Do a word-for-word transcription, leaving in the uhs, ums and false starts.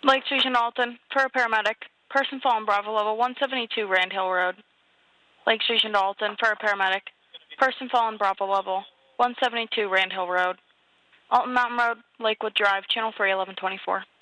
Lake Station Alton, for a paramedic. Person fallen Bravo level one seventy-two Rand Hill Road. Lake Station Alton, for a paramedic. Person fallen Bravo level one seventy-two Rand Hill Road. Alton Mountain Road, Lakewood Drive, Channel three, eleven twenty-four.